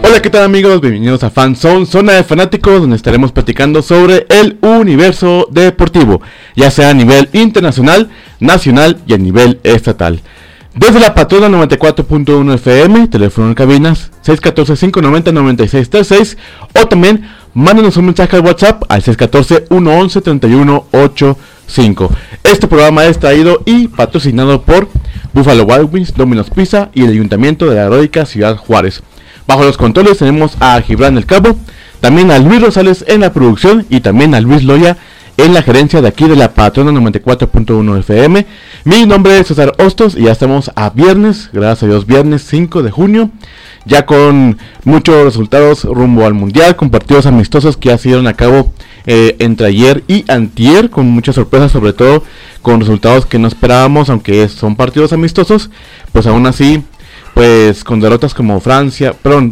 Hola, ¿qué tal amigos? Bienvenidos a FanZone, zona de fanáticos, donde estaremos platicando sobre el universo deportivo, ya sea a nivel internacional, nacional y a nivel estatal. Desde la Patrona 94.1 FM, teléfono en cabinas 614-590-9636, o también mándanos un mensaje al WhatsApp al 614-111-3185. Este programa es traído y patrocinado por Buffalo Wild Wings, Domino's Pizza y el Ayuntamiento de la Heroica Ciudad Juárez. Bajo los controles tenemos a Gibran El Cabo, también a Luis Rosales en la producción y también a Luis Loya en la gerencia de aquí de la Patrona 94.1 FM. Mi nombre es César Hostos y ya estamos a viernes, gracias a Dios, viernes 5 de junio, ya con muchos resultados rumbo al Mundial, con partidos amistosos que ya se dieron a cabo entre ayer y antier, con muchas sorpresas, sobre todo con resultados que no esperábamos, aunque son partidos amistosos, pues aún así, pues con derrotas como Francia,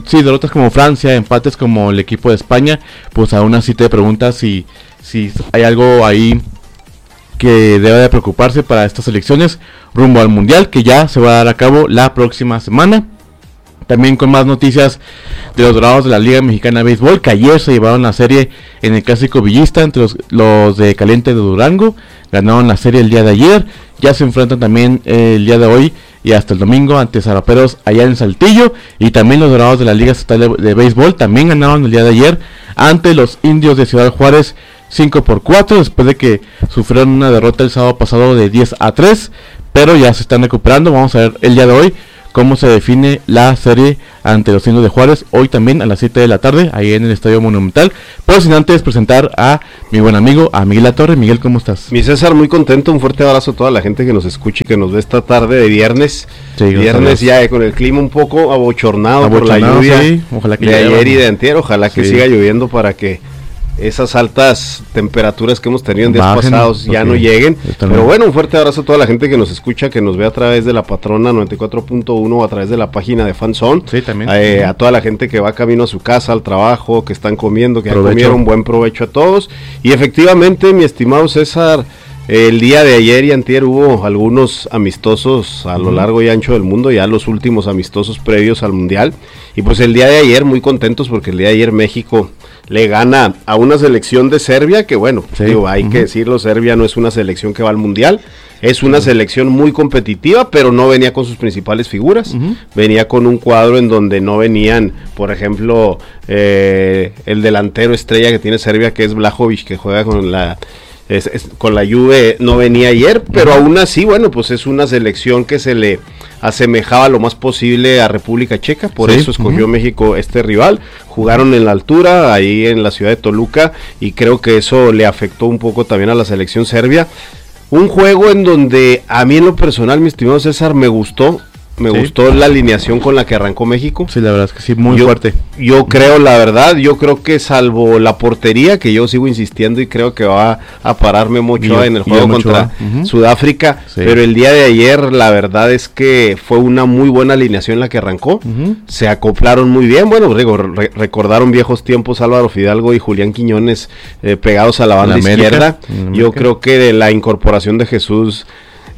empates como el equipo de España, pues aún así te preguntas si hay algo ahí que debe de preocuparse para estas elecciones rumbo al Mundial, que ya se va a dar a cabo la próxima semana. También con más noticias de los Dorados de la Liga Mexicana de Béisbol, que ayer se llevaron la serie en el Clásico Villista entre los de Caliente de Durango. Ganaron la serie el día de ayer, ya se enfrentan también el día de hoy y hasta el domingo ante Zaraperos allá en Saltillo. Y también los Dorados de la Liga Estatal de Béisbol también ganaron el día de ayer ante los Indios de Ciudad Juárez 5-4, después de que sufrieron una derrota el sábado pasado de 10-3, pero ya se están recuperando. Vamos a ver el día de hoy cómo se define la serie ante los Indios de Juárez, hoy también a las 7 de la tarde, ahí en el Estadio Monumental. Pero sin antes presentar a mi buen amigo, a Miguel Latorre. Miguel, ¿cómo estás? Mi César, muy contento, un fuerte abrazo a toda la gente que nos escucha y que nos ve esta tarde de viernes. Sí, viernes ya con el clima un poco abochornado por la lluvia, sí. Ojalá que de ayer y de antier, ojalá que siga lloviendo para que esas altas temperaturas que hemos tenido en días pasados ya no lleguen. Pero bueno, un fuerte abrazo a toda la gente que nos escucha, que nos ve a través de la Patrona 94.1 o a través de la página de FanZone. Sí, también. A toda la gente que va camino a su casa, al trabajo, que están comiendo, que ya comieron, buen provecho a todos. Y efectivamente, mi estimado César, el día de ayer y antier hubo algunos amistosos a lo largo y ancho del mundo, ya los últimos amistosos previos al Mundial. Y pues el día de ayer muy contentos porque el día de ayer México le gana a una selección de Serbia que bueno, sí, hay que decirlo, Serbia no es una selección que va al Mundial, es una selección muy competitiva, pero no venía con sus principales figuras, venía con un cuadro en donde no venían, por ejemplo, el delantero estrella que tiene Serbia, que es Vlahovic, que juega con la Juve, no venía ayer, pero aún así, bueno, pues es una selección que se le asemejaba lo más posible a República Checa, por eso escogió México este rival. Jugaron en la altura, ahí en la ciudad de Toluca, y creo que eso le afectó un poco también a la selección serbia. Un juego en donde a mí en lo personal, mi estimado César, me gustó la alineación con la que arrancó México. Sí, la verdad es que sí, muy fuerte. Yo creo que salvo la portería, que yo sigo insistiendo y creo que va a pararme mucho en el juego contra Sudáfrica, pero el día de ayer la verdad es que fue una muy buena alineación la que arrancó, se acoplaron muy bien, bueno, recordaron viejos tiempos Álvaro Fidalgo y Julián Quiñones pegados a la banda izquierda. Yo creo que de la incorporación de Jesús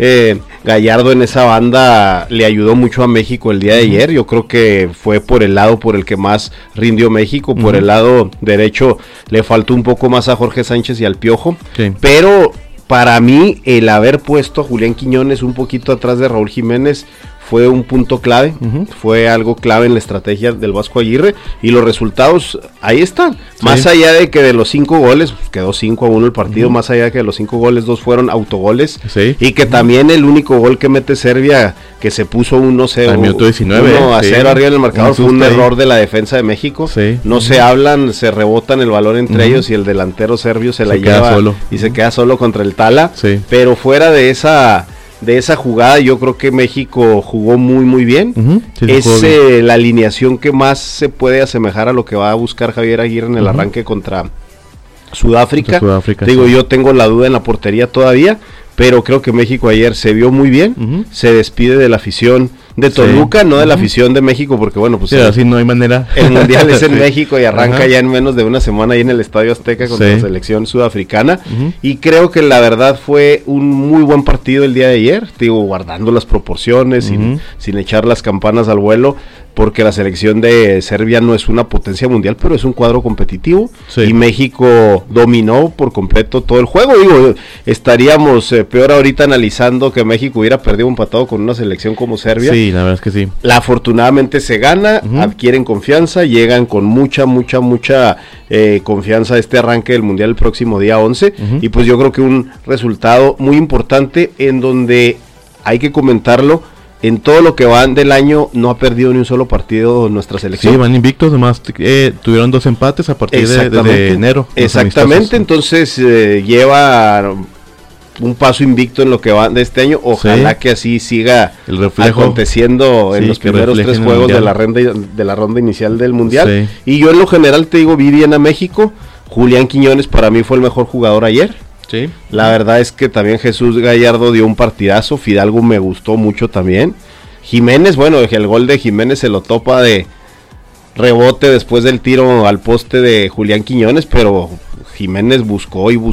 Gallardo en esa banda le ayudó mucho a México el día de ayer. Yo creo que fue por el lado por el que más rindió México, por el lado derecho le faltó un poco más a Jorge Sánchez y al Piojo, pero para mí el haber puesto a Julián Quiñones un poquito atrás de Raúl Jiménez fue un punto clave, fue algo clave en la estrategia del Vasco Aguirre, y los resultados ahí están, más allá de que de los 5 goles, pues quedó 5-1 el partido, más allá de que de los 5 goles 2 fueron autogoles, y que también el único gol que mete Serbia, que se puso 1-0 minuto 19, 1-0 arriba en el marcador, fue un error de la defensa de México, no se hablan, se rebotan el balón entre ellos, y el delantero serbio se la lleva solo, y se queda solo contra el Tala, pero fuera de esa jugada, yo creo que México jugó muy bien. Es la alineación que más se puede asemejar a lo que va a buscar Javier Aguirre en el arranque contra Sudáfrica. Digo, yo tengo la duda en la portería todavía, pero creo que México ayer se vio muy bien, se despide de la afición de Toluca, no de la afición de México, porque bueno, pues así no hay manera. El Mundial es en México y arranca ya en menos de una semana ahí en el Estadio Azteca contra la selección sudafricana, y creo que la verdad fue un muy buen partido el día de ayer, digo, guardando las proporciones, sin echar las campanas al vuelo, porque la selección de Serbia no es una potencia mundial, pero es un cuadro competitivo, sí. Y México dominó por completo todo el juego. Digo, estaríamos peor ahorita analizando que México hubiera perdido un empatado con una selección como Serbia. Sí, la verdad es que sí. Afortunadamente se gana, adquieren confianza, llegan con mucha confianza a este arranque del Mundial el próximo día 11, y pues yo creo que un resultado muy importante en donde hay que comentarlo. En todo lo que van del año no ha perdido ni un solo partido nuestra selección. Sí, van invictos, además tuvieron 2 empates a partir de enero. Exactamente, entonces lleva un paso invicto en lo que va de este año. Ojalá que así siga el reflejo aconteciendo en los primeros 3 juegos de la ronda inicial del Mundial. Sí. Y yo en lo general te digo, vi bien a México. Julián Quiñones para mí fue el mejor jugador ayer. Sí. La verdad es que también Jesús Gallardo dio un partidazo, Fidalgo me gustó mucho también. Jiménez, bueno, el gol de Jiménez se lo topa de rebote después del tiro al poste de Julián Quiñones, pero Jiménez buscó el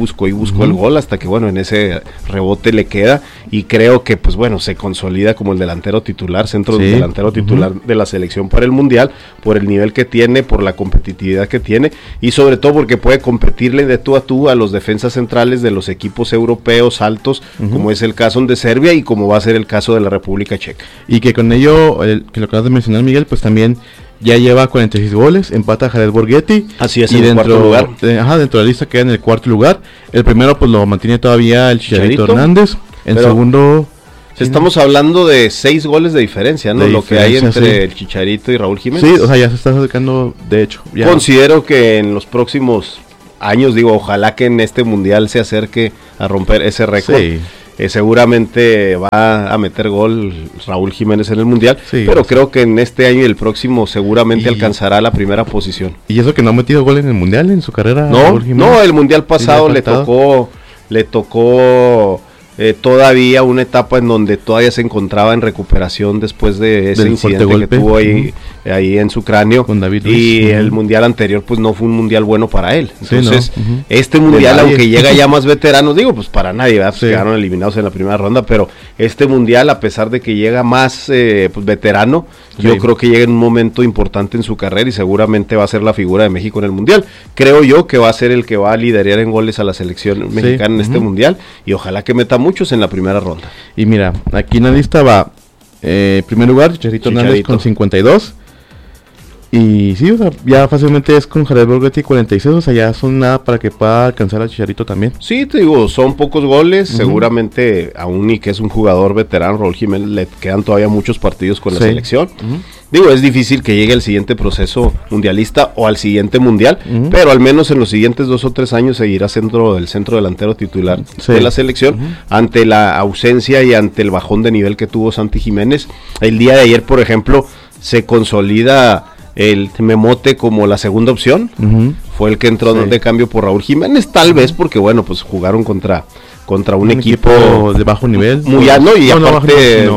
gol hasta que bueno, en ese rebote le queda, y creo que pues bueno, se consolida como el delantero titular, delantero titular de la selección para el Mundial, por el nivel que tiene, por la competitividad que tiene, y sobre todo porque puede competirle de tú a tú a los defensas centrales de los equipos europeos altos, como es el caso de Serbia y como va a ser el caso de la República Checa. Y que con ello, que lo acabas de mencionar, Miguel, pues también ya lleva 46 goles, empata a Jared Borghetti. Así es, y en el cuarto lugar. Dentro de la lista queda en el cuarto lugar. El primero pues lo mantiene todavía el Chicharito Hernández. En segundo... Estamos hablando de 6 goles de diferencia, ¿no? Lo que hay entre el Chicharito y Raúl Jiménez. Sí, o sea, ya se está acercando, de hecho. Ya. Considero que en los próximos años, ojalá que en este Mundial se acerque a romper ese récord. Sí. Seguramente va a meter gol Raúl Jiménez en el Mundial, pero creo que en este año y el próximo seguramente alcanzará la primera posición. ¿Y eso que no ha metido gol en el Mundial en su carrera? No, el Mundial pasado le tocó todavía una etapa en donde todavía se encontraba en recuperación después de ese incidente que tuvo ahí en su cráneo, con David Luiz. Y el Mundial anterior pues no fue un Mundial bueno para él. Entonces este Mundial, aunque llega ya más veterano, pues para nadie, ¿verdad? Pues quedaron eliminados en la primera ronda, pero este Mundial, a pesar de que llega más pues veterano, yo creo que llega en un momento importante en su carrera y seguramente va a ser la figura de México en el Mundial. Creo yo que va a ser el que va a liderar en goles a la selección mexicana en este Mundial, y ojalá que meta muchos en la primera ronda. Y mira, aquí en la lista va primer lugar Chicharito Hernández con 52. Y sí, o sea, ya fácilmente es con Jared Borghetti 46, o sea, ya son nada para que pueda alcanzar al Chicharito también. Sí, te digo, son pocos goles, seguramente aún y que es un jugador veterano, Raúl Jiménez, le quedan todavía muchos partidos con la selección. Digo, es difícil que llegue al siguiente proceso mundialista o al siguiente Mundial, pero al menos en los siguientes 2 o 3 años seguirá siendo el centro delantero titular de la selección, ante la ausencia y ante el bajón de nivel que tuvo Santi Jiménez. El día de ayer, por ejemplo, se consolida el Memote como la segunda opción, fue el que entró de cambio por Raúl Jiménez, tal vez porque bueno, pues jugaron contra un equipo de bajo nivel, muy alto y aparte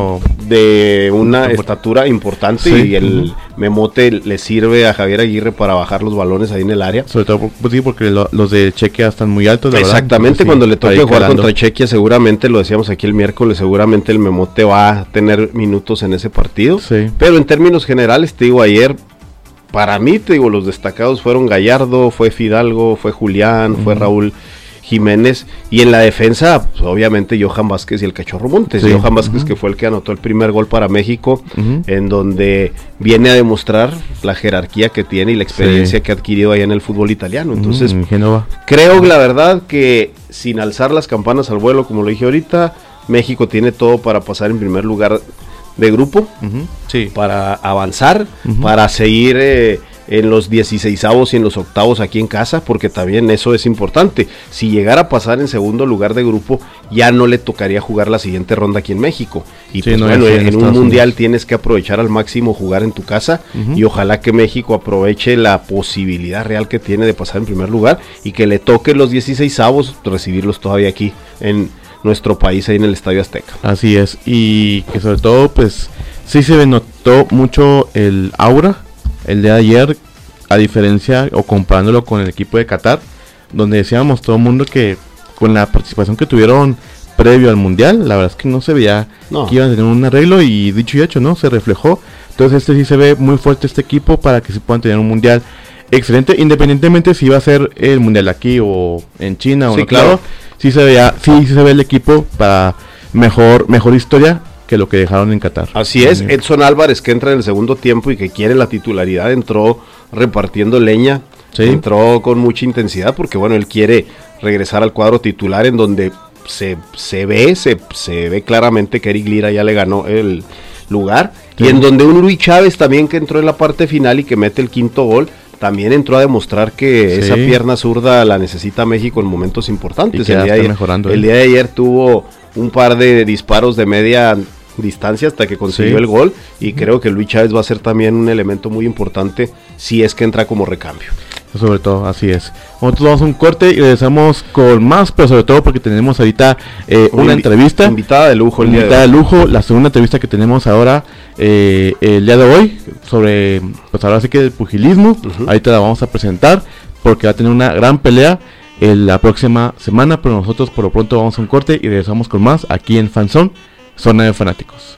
de una estatura importante, y el Memote le sirve a Javier Aguirre para bajar los balones ahí en el área. Sobre todo porque los de Chequia están muy altos, de exactamente, cuando le toque jugar contra Chequia, seguramente, lo decíamos aquí el miércoles, seguramente el Memote va a tener minutos en ese partido, pero en términos generales, te digo, ayer para mí, los destacados fueron Gallardo, fue Fidalgo, fue Julián, fue Raúl Jiménez, y en la defensa, pues, obviamente Johan Vázquez y el Cachorro Montes. Johan Vázquez, que fue el que anotó el primer gol para México, en donde viene a demostrar la jerarquía que tiene y la experiencia que ha adquirido allá en el fútbol italiano. Entonces, creo la verdad que sin alzar las campanas al vuelo, como lo dije ahorita, México tiene todo para pasar en primer lugar de grupo, para avanzar, para seguir en los 16avos y en los octavos aquí en casa, porque también eso es importante. Si llegara a pasar en segundo lugar de grupo, ya no le tocaría jugar la siguiente ronda aquí en México. Y pues bueno, en un Mundial tienes que aprovechar al máximo jugar en tu casa, y ojalá que México aproveche la posibilidad real que tiene de pasar en primer lugar, y que le toque los 16avos, recibirlos todavía aquí en nuestro país, ahí en el Estadio Azteca. Así es, y que sobre todo pues sí se notó mucho el aura el día de ayer, a diferencia o comparándolo con el equipo de Qatar, donde decíamos todo el mundo que con la participación que tuvieron previo al Mundial, la verdad es que no se veía que iban a tener un arreglo, y dicho y hecho, ¿no? Se reflejó Entonces sí se ve muy fuerte este equipo para que se puedan tener un mundial excelente, independientemente si va a ser el mundial aquí o en China o sí, no, claro. Sí se ve el equipo para mejor historia que lo que dejaron en Qatar. Así es, Edson Álvarez, que entra en el segundo tiempo y que quiere la titularidad, entró repartiendo leña, ¿sí? Entró con mucha intensidad porque bueno, él quiere regresar al cuadro titular en donde se ve claramente que Eric Lira ya le ganó el lugar, sí. Y en donde un Luis Chávez también, que entró en la parte final y que mete el quinto gol, también entró a demostrar que sí. Esa pierna zurda la necesita México en momentos importantes. El día de ayer tuvo un par de disparos de media distancia hasta que consiguió, sí, el gol, y creo que Luis Chávez va a ser también un elemento muy importante si es que entra como recambio. Sobre todo, así es. Nosotros vamos a un corte y regresamos con más, pero sobre todo porque tenemos ahorita una entrevista. Invitada de lujo. La segunda entrevista que tenemos ahora, el día de hoy, sobre, pues ahora sí que el pugilismo. Ahorita la vamos a presentar porque va a tener una gran pelea la próxima semana, pero nosotros por lo pronto vamos a un corte y regresamos con más aquí en Fanzone, Zona de Fanáticos.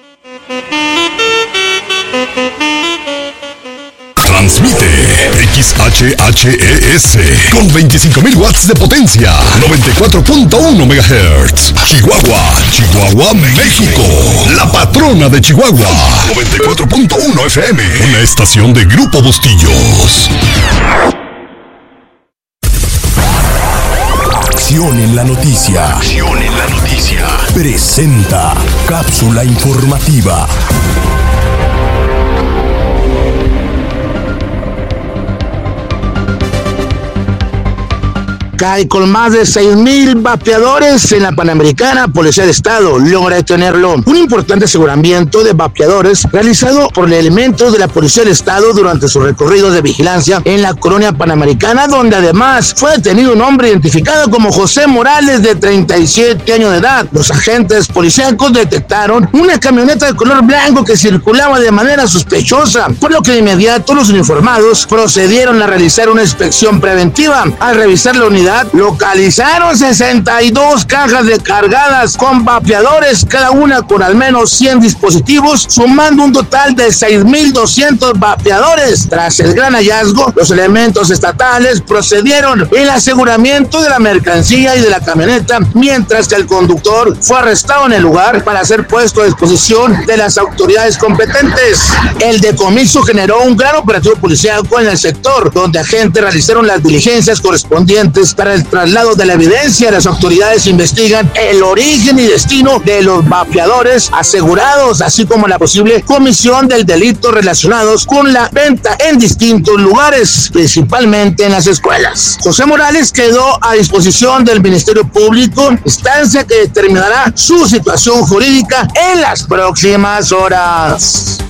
Transmite XHHES con 25.000 watts de potencia, 94.1 MHz. Chihuahua, México. La patrona de Chihuahua. 94.1 FM. Una estación de Grupo Bustillos. Acción en la noticia. Presenta Cápsula Informativa. Cae con más de 6,000 vapeadores en la Panamericana. Policía de Estado logra detenerlo. Un importante aseguramiento de vapeadores realizado por elementos de la Policía del Estado durante su recorrido de vigilancia en la colonia Panamericana, donde además fue detenido un hombre identificado como José Morales, de 37 años de edad. Los agentes policíacos detectaron una camioneta de color blanco que circulaba de manera sospechosa, por lo que de inmediato los uniformados procedieron a realizar una inspección preventiva. Al revisar la unidad, localizaron 62 cajas cargadas con vapeadores, cada una con al menos 100 dispositivos, sumando un total de 6,200 vapeadores. Tras el gran hallazgo, los elementos estatales procedieron el aseguramiento de la mercancía y de la camioneta, mientras que el conductor fue arrestado en el lugar para ser puesto a disposición de las autoridades competentes. El decomiso generó un gran operativo policíaco en el sector, donde agentes realizaron las diligencias correspondientes para el traslado de la evidencia. Las autoridades investigan el origen y destino de los vapeadores asegurados, así como la posible comisión del delito relacionados con la venta en distintos lugares, principalmente en las escuelas. José Morales quedó a disposición del Ministerio Público, instancia que determinará su situación jurídica en las próximas horas.